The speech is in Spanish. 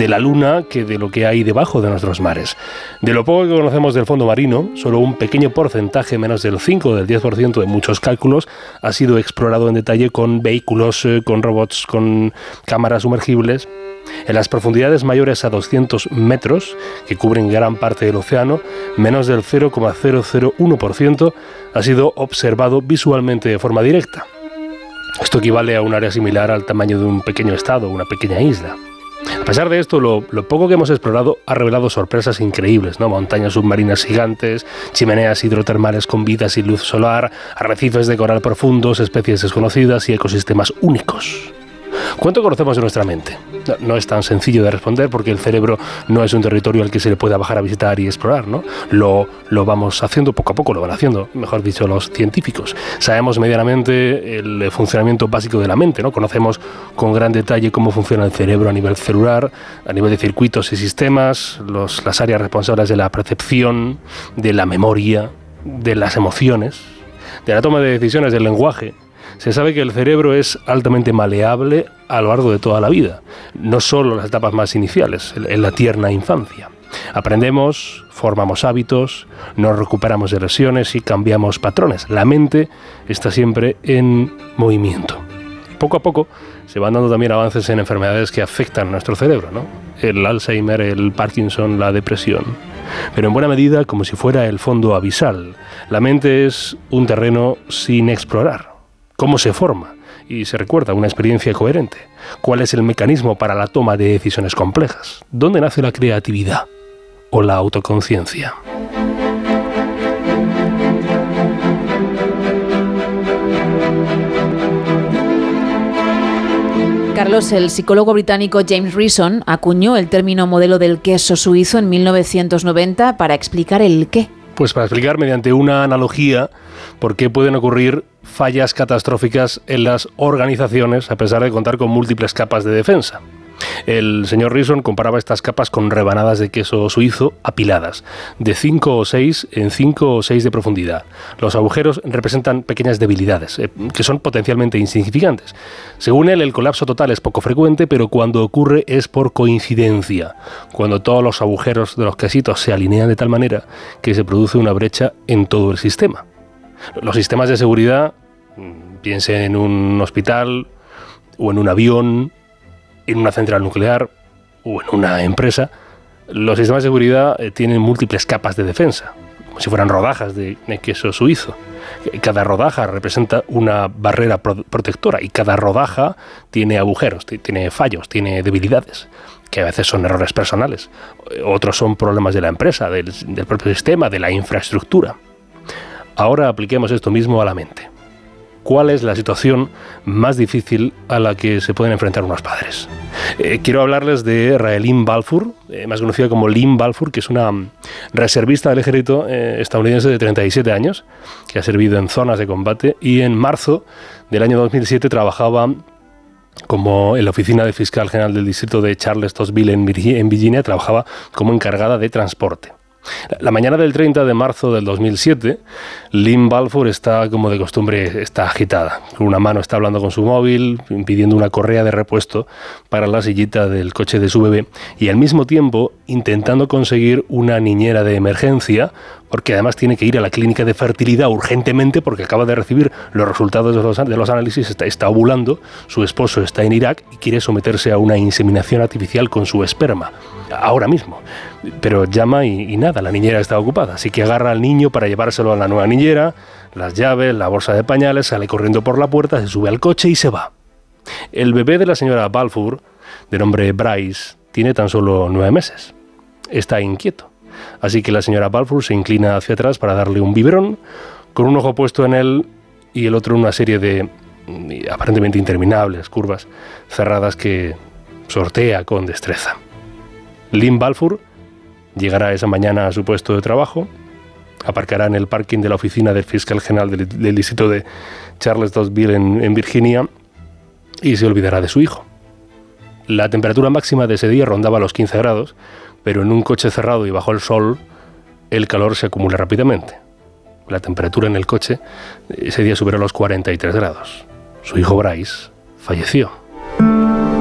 de la Luna que de lo que hay debajo de nuestros mares. De lo poco que conocemos del fondo marino, solo un pequeño porcentaje, menos del 5 o del 10% de muchos cálculos, ha sido explorado en detalle con vehículos, con robots, con cámaras sumergibles. En las profundidades mayores a 200 metros, que cubren gran parte del océano, menos del 0,001% ha sido observado visualmente de forma directa. Esto equivale a un área similar al tamaño de un pequeño estado, una pequeña isla. A pesar de esto, lo poco que hemos explorado ha revelado sorpresas increíbles, ¿no? Montañas submarinas gigantes, chimeneas hidrotermales con vida sin luz solar, arrecifes de coral profundos, especies desconocidas y ecosistemas únicos. ¿Cuánto conocemos de nuestra mente? No es tan sencillo de responder porque el cerebro no es un territorio al que se le pueda bajar a visitar y explorar, ¿no? Lo vamos haciendo poco a poco, lo van haciendo, mejor dicho, los científicos. Sabemos medianamente el funcionamiento básico de la mente, ¿no? Conocemos con gran detalle cómo funciona el cerebro a nivel celular, a nivel de circuitos y sistemas, las áreas responsables de la percepción, de la memoria, de las emociones, de la toma de decisiones, del lenguaje. Se sabe que el cerebro es altamente maleable a lo largo de toda la vida, no solo en las etapas más iniciales, en la tierna infancia. Aprendemos, formamos hábitos, nos recuperamos de lesiones y cambiamos patrones. La mente está siempre en movimiento. Poco a poco se van dando también avances en enfermedades que afectan a nuestro cerebro, ¿no? El Alzheimer, el Parkinson, la depresión. Pero en buena medida como si fuera el fondo abisal. La mente es un terreno sin explorar. ¿Cómo se forma? Y se recuerda una experiencia coherente. ¿Cuál es el mecanismo para la toma de decisiones complejas? ¿Dónde nace la creatividad o la autoconciencia? Carlos, el psicólogo británico James Reason acuñó el término modelo del queso suizo en 1990 para explicar el qué. Pues para explicar mediante una analogía por qué pueden ocurrir fallas catastróficas en las organizaciones a pesar de contar con múltiples capas de defensa. El señor Reason comparaba estas capas con rebanadas de queso suizo apiladas, de 5 o 6 en 5 o 6 de profundidad. Los agujeros representan pequeñas debilidades, que son potencialmente insignificantes. Según él, el colapso total es poco frecuente, pero cuando ocurre es por coincidencia, cuando todos los agujeros de los quesitos se alinean de tal manera que se produce una brecha en todo el sistema. Los sistemas de seguridad, piensen en un hospital o en un avión, en una central nuclear o en una empresa, los sistemas de seguridad tienen múltiples capas de defensa, como si fueran rodajas de queso suizo. Cada rodaja representa una barrera protectora y cada rodaja tiene agujeros, tiene fallos, tiene debilidades, que a veces son errores personales, otros son problemas de la empresa, del propio sistema, de la infraestructura. Ahora apliquemos esto mismo a la mente. ¿Cuál es la situación más difícil a la que se pueden enfrentar unos padres? Quiero hablarles de Raelynn Balfour, más conocida como Lynn Balfour, que es una reservista del ejército estadounidense de 37 años, que ha servido en zonas de combate y en marzo del año 2007 trabajaba como en la oficina del fiscal general del distrito de Charlottesville en Virginia, trabajaba como encargada de transporte. La mañana del 30 de marzo del 2007, Lynn Balfour está, como de costumbre, está agitada. Con una mano está hablando con su móvil, pidiendo una correa de repuesto para la sillita del coche de su bebé y al mismo tiempo intentando conseguir una niñera de emergencia, porque además tiene que ir a la clínica de fertilidad urgentemente porque acaba de recibir los resultados de los análisis, está ovulando, su esposo está en Irak y quiere someterse a una inseminación artificial con su esperma, ahora mismo. Pero llama y nada, la niñera está ocupada, así que agarra al niño para llevárselo a la nueva niñera, las llaves, la bolsa de pañales, sale corriendo por la puerta, se sube al coche y se va. El bebé de la señora Balfour, de nombre Bryce, tiene tan solo 9 meses. Está inquieto. Así que la señora Balfour se inclina hacia atrás para darle un biberón, con un ojo puesto en él y el otro en una serie de aparentemente interminables curvas cerradas que sortea con destreza. Lynn Balfour llegará esa mañana a su puesto de trabajo, aparcará en el parking de la oficina del fiscal general del distrito de Charlottesville en Virginia y se olvidará de su hijo. La temperatura máxima de ese día rondaba los 15 grados, pero en un coche cerrado y bajo el sol, el calor se acumula rápidamente. La temperatura en el coche ese día superó los 43 grados. Su hijo Bryce falleció.